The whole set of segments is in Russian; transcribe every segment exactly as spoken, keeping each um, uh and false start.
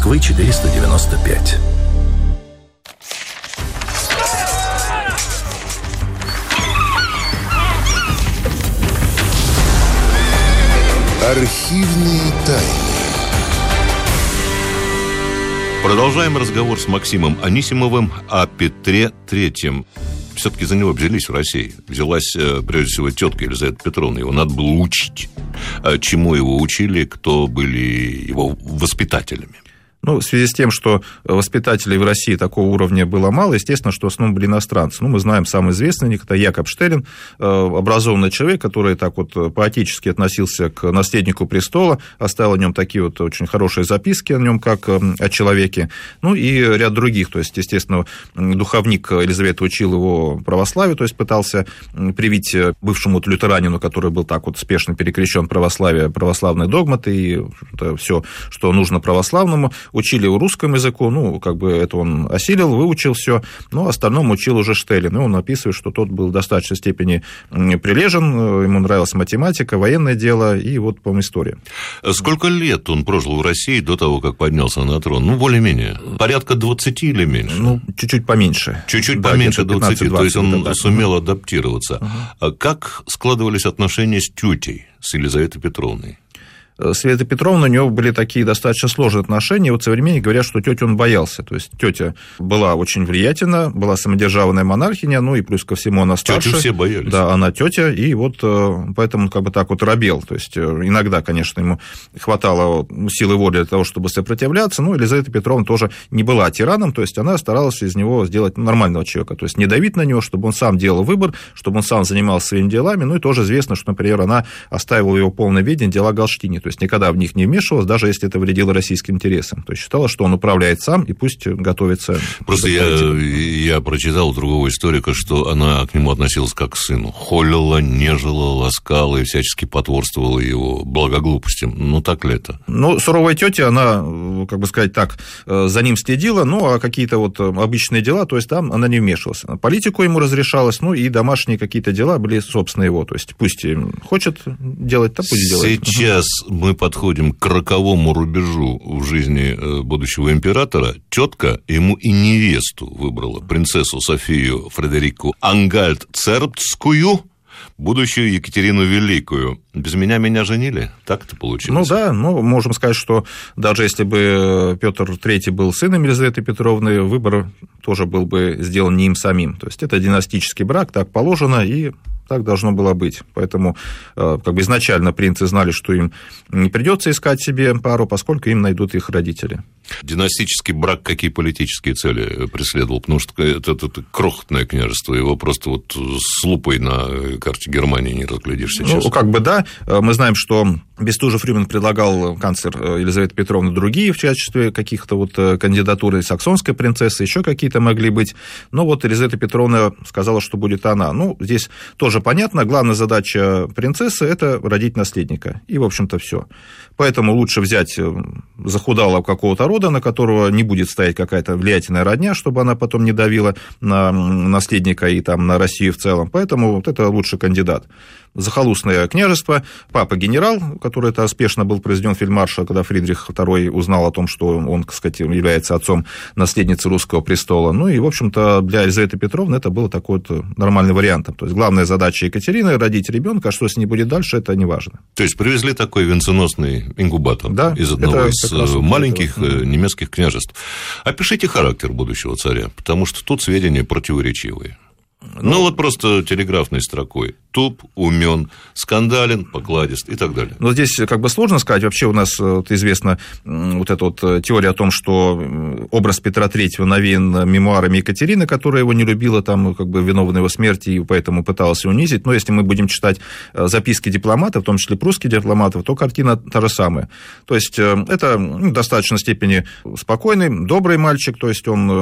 Москвы четыреста девяносто пять. Архивные тайны. Продолжаем разговор с Максимом Анисимовым о Петре Третьем. Все-таки за него взялись в России. Взялась, прежде всего, тетка Елизавета Петровна. Его надо было учить. Чему его учили, кто были его воспитателями? Ну, в связи с тем, что воспитателей в России такого уровня было мало, естественно, что в основном были иностранцы. Ну, мы знаем, самый известный это Якоб Штеллин, образованный человек, который так вот поэтически относился к наследнику престола, оставил о нем такие вот очень хорошие записки о нем, как о человеке, ну, и ряд других. То есть, естественно, духовник Елизаветы учил его православию, то есть пытался привить бывшему вот лютеранину, который был так вот спешно перекрещен православие, православные догматы и все, что нужно православному. Учили его русскому языку, ну, как бы это он осилил, выучил все, но остальном учил уже Штеллин. И он описывает, что тот был в достаточной степени прилежен, ему нравилась математика, военное дело и вот, по-моему, история. Сколько лет он прожил в России до того, как поднялся на трон? Ну, более-менее. Порядка двадцати или меньше? Ну, чуть-чуть поменьше. Чуть-чуть да, поменьше двадцати, то есть он да, сумел да. адаптироваться. Uh-huh. Как складывались отношения с тетей, с Елизаветой Петровной? С Еленой Петровной у него были такие достаточно сложные отношения. Вот современники говорят, что тетю он боялся. То есть тетя была очень влиятельна, была самодержавная монархиня, ну и плюс ко всему она старше. Тетю все боялись. Да, она тетя, и вот поэтому он как бы так вот робел. То есть иногда, конечно, ему хватало силы воли для того, чтобы сопротивляться, но Елизавета Петровна тоже не была тираном, то есть она старалась из него сделать нормального человека, то есть не давить на него, чтобы он сам делал выбор, чтобы он сам занимался своими делами, ну и тоже известно, что, например, она оставила его полное ведение дела Галштини, то есть никогда в них не вмешивалась, даже если это вредило российским интересам. То есть считала, что он управляет сам, и пусть готовится... Просто я, я прочитал у другого историка, что она к нему относилась как к сыну. Холила, нежила, ласкала и всячески потворствовала его благоглупостям. Ну, так ли это? Ну, суровая тетя, она, как бы сказать так, за ним следила, ну, а какие-то вот обычные дела, то есть там она не вмешивалась. Политику ему разрешалось, ну, и домашние какие-то дела были, собственно, его. То есть пусть хочет делать, то пусть делает. Сейчас мы подходим к роковому рубежу в жизни будущего императора. Тетка ему и невесту выбрала, принцессу Софию Фредерику Ангальд-Цербстскую, будущую Екатерину Великую. Без меня меня женили? Так это получилось? Ну да, ну, можем сказать, что даже если бы Петр Третий был сыном Елизаветы Петровны, выбор тоже был бы сделан не им самим. То есть это династический брак, так положено, и так должно было быть. Поэтому как бы изначально принцы знали, что им не придется искать себе пару, поскольку им найдут их родители. Династический брак какие политические цели преследовал? Потому что это, это, это крохотное княжество, его просто вот с лупой на карте Германии не разглядишь сейчас. Ну, как бы да. Мы знаем, что Бестужев-Рюмин предлагал канцлер Елизаветы Петровны другие в качестве каких-то вот кандидатур, саксонской принцессы, еще какие-то могли быть. Но вот Елизавета Петровна сказала, что будет она. Ну, здесь тоже понятно, главная задача принцессы – это родить наследника. И, в общем-то, все. Поэтому лучше взять захудалого какого-то рода, на которого не будет стоять какая-то влиятельная родня, чтобы она потом не давила на наследника и там, на Россию в целом. Поэтому вот это лучший кандидат. Захолустное княжество, папа генерал, который это успешно был произведен фельдмаршал, когда Фридрих Второй узнал о том, что он, так сказать, является отцом наследницы русского престола. Ну и, в общем-то, для Елизаветы Петровны это был такой вот нормальный вариант. То есть главная задача Екатерины – родить ребенка, а что с ней будет дальше, это не важно. То есть привезли такой венценосный инкубатор да, из одного из маленьких это... немецких княжеств. Опишите характер будущего царя, потому что тут сведения противоречивые. Ну, ну, вот просто телеграфной строкой. Туп, умен, скандален, покладист и так далее. Но здесь как бы сложно сказать. Вообще у нас вот, известна вот эта вот теория о том, что образ Петра Третьего навеян мемуарами Екатерины, которая его не любила, там, как бы виновна его смерти, и поэтому пыталась унизить. Но если мы будем читать записки дипломатов, в том числе прусских дипломатов, то картина та же самая. То есть это ну, в достаточной степени спокойный, добрый мальчик, то есть он...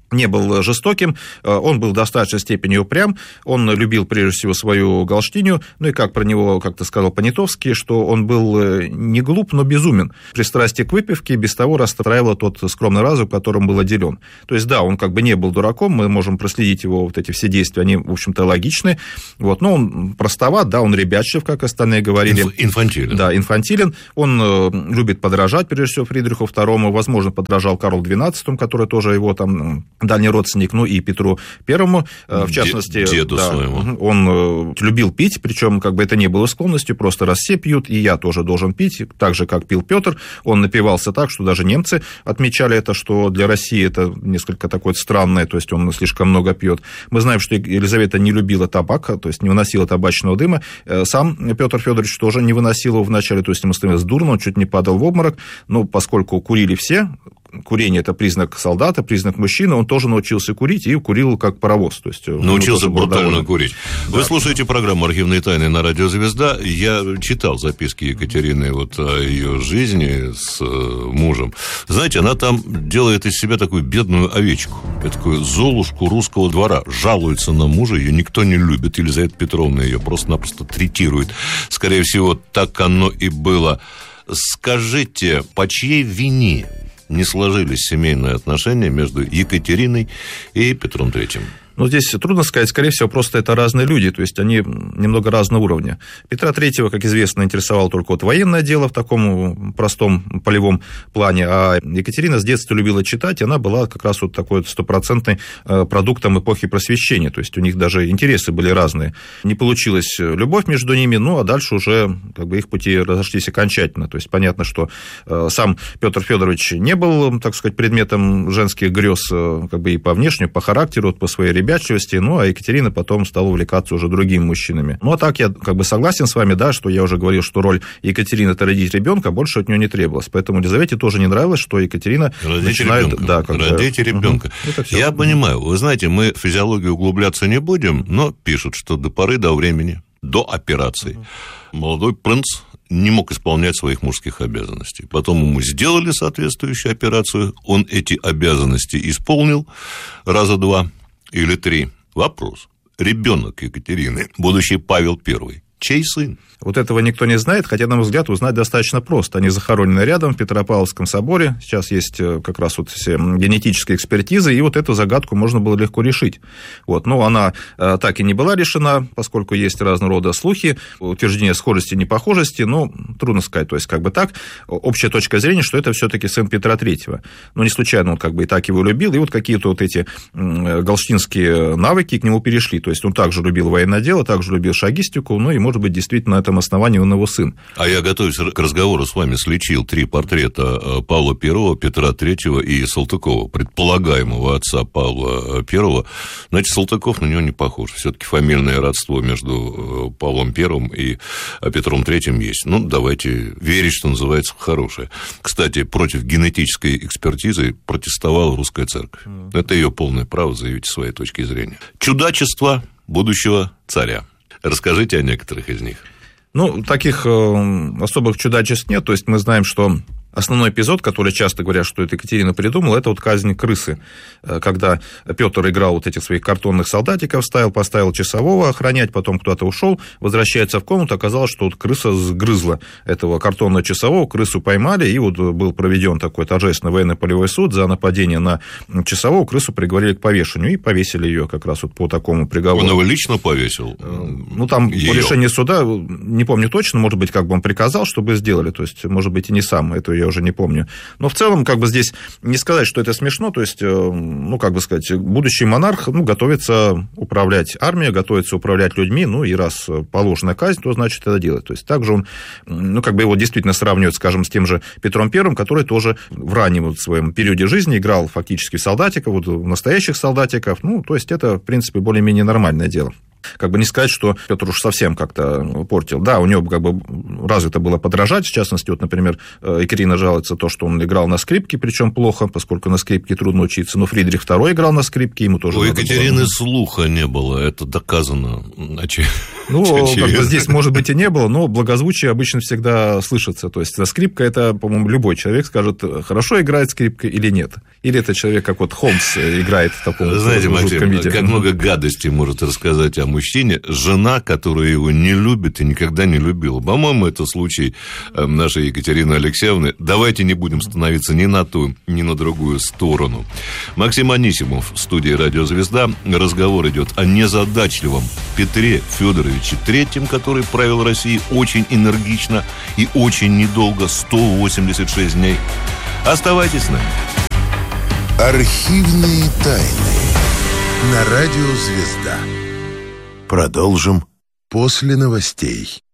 не был жестоким, он был в достаточной степени упрям, он любил, прежде всего, свою Галштинию, ну и как про него как-то сказал Понятовский, что он был не глуп, но безумен. Пристрастие к выпивке без того расстраивало тот скромный разум, которым был отделен. То есть, да, он как бы не был дураком, мы можем проследить его вот эти все действия, они, в общем-то, логичны, вот, но он простоват, да, он ребячив, как остальные говорили. Инфантилен. Да, инфантилен, он э, любит подражать, прежде всего, Фридриху второму, возможно, подражал Карлу двенадцатому, который тоже его там дальний родственник, ну и Петру Первому, э, в частности, деду да, своему. Он э, любил пить, причем как бы это не было склонностью, просто раз все пьют, и я тоже должен пить, так же, как пил Петр. Он напивался так, что даже немцы отмечали это, что для России это несколько такое странное, то есть он слишком много пьет. Мы знаем, что Елизавета не любила табака, то есть не выносила табачного дыма. Сам Петр Федорович тоже не выносил его вначале, то есть ему становилось дурно, он чуть не падал в обморок, но поскольку курили все, курение – это признак солдата, признак мужчины, он тоже научился курить и курил как паровоз. То есть научился брутально довольно... курить. Да. Вы слушаете программу «Архивные тайны» на радио «Звезда». Я читал записки Екатерины вот о ее жизни с мужем. Знаете, она там делает из себя такую бедную овечку, такую золушку русского двора, жалуется на мужа, ее никто не любит. Елизавета Петровна ее просто-напросто третирует. Скорее всего, так оно и было. Скажите, по чьей вине не сложились семейные отношения между Екатериной и Петром Третьим? Ну, здесь трудно сказать, скорее всего, просто это разные люди, то есть они немного разного уровня. Петра Третьего, как известно, интересовало только вот военное дело в таком простом полевом плане, а Екатерина с детства любила читать, и она была как раз вот такой стопроцентной продуктом эпохи Просвещения, то есть у них даже интересы были разные. Не получилась любовь между ними, ну, а дальше уже как бы их пути разошлись окончательно, то есть понятно, что сам Петр Федорович не был, так сказать, предметом женских грез как бы и по внешнему, по характеру, по своей ребятчивости, ну, а Екатерина потом стала увлекаться уже другими мужчинами. Ну, а так я как бы согласен с вами, да, что я уже говорил, что роль Екатерины – это родить ребенка, больше от нее не требовалось. Поэтому Елизавете тоже не нравилось, что Екатерина родить начинает... Ребенка. Да, как родить бы... ребенка. Угу. Я понимаю, вы знаете, мы в физиологию углубляться не будем, но пишут, что до поры до времени, до операции, угу. молодой принц не мог исполнять своих мужских обязанностей. Потом ему сделали соответствующую операцию, он эти обязанности исполнил раза два или три. Вопрос. Ребенок Екатерины, будущий Павел Первый, чей сын? Вот этого никто не знает, хотя, на мой взгляд, узнать достаточно просто. Они захоронены рядом в Петропавловском соборе. Сейчас есть как раз вот все генетические экспертизы, и вот эту загадку можно было легко решить. Вот. Но она так и не была решена, поскольку есть разного рода слухи, утверждения схожести и непохожести, но трудно сказать. То есть, как бы так, общая точка зрения, что это все-таки сын Петра Третьего. Но не случайно он как бы и так его любил, и вот какие-то вот эти галштинские навыки к нему перешли. То есть, он также любил военное дело, также любил шагистику, ну и, может быть, действительно, это основании он его сын. А я, готовясь к разговору с вами, сличил три портрета Павла Первого, Петра Третьего и Салтыкова, предполагаемого отца Павла Первого. Знаете, Салтыков на него не похож. Все-таки фамильное родство между Павлом Первым и Петром Третьим есть. Ну, давайте верить, что называется, в хорошее. Кстати, против генетической экспертизы протестовала Русская Церковь. Mm. Это ее полное право заявить своей точки зрения. Чудачество будущего царя. Расскажите о некоторых из них. Ну, таких э, особых чудачеств нет, то есть мы знаем, что основной эпизод, который часто говорят, что это Екатерина придумала, это вот казнь крысы, когда Петр играл вот этих своих картонных солдатиков, ставил, поставил часового охранять, потом куда-то ушел, возвращается в комнату, оказалось, что вот крыса сгрызла этого картонного часового, крысу поймали, и вот был проведен такой торжественный военно-полевой суд за нападение на часового, крысу приговорили к повешению, и повесили ее как раз вот по такому приговору. Он его лично повесил? Ну, там её. По решению суда, не помню точно, может быть, как бы он приказал, чтобы сделали, то есть, может быть, и не сам, это я уже не помню. Но в целом, как бы здесь не сказать, что это смешно, то есть, ну, как бы сказать, будущий монарх, ну, готовится управлять армией, готовится управлять людьми, ну, и раз положена казнь, то, значит, это делать. То есть, также он, ну, как бы его действительно сравнивают, скажем, с тем же Петром Первым, который тоже в раннем вот своем периоде жизни играл фактически в солдатиков, вот в настоящих солдатиков, ну, то есть, это, в принципе, более-менее нормальное дело. Как бы не сказать, что Петр уж совсем как-то портил. Да, у него как бы развито было подражать, в частности, вот, например, Екатерина жалуется то, что он играл на скрипке, причем плохо, поскольку на скрипке трудно учиться, но Фридрих второй играл на скрипке, ему тоже... У Екатерины было... слуха не было, это доказано. Очи... Ну, как бы здесь, может быть, и не было, но благозвучие обычно всегда слышится. То есть скрипка, это, по-моему, любой человек скажет, хорошо играет скрипка или нет. Или это человек, как вот Холмс играет в таком... Знаете, Максим, виде. Как много гадостей может рассказать о мужчине жена, которая его не любит и никогда не любила. По-моему, это случай нашей Екатерины Алексеевны. Давайте не будем становиться ни на ту, ни на другую сторону. Максим Анисимов в студии «Радио Звезда». Разговор идет о незадачливом Петре Федоровиче Третьем, который правил Россией очень энергично и очень недолго, сто восемьдесят шесть дней. Оставайтесь с нами. Архивные тайны на «Радио Звезда». Продолжим после новостей.